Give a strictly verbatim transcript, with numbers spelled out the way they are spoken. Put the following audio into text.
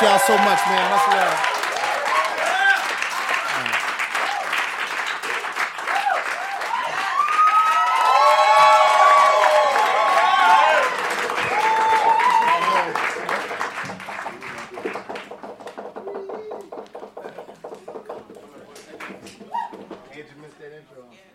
Thank y'all so much, man. Much love. Did you miss that intro?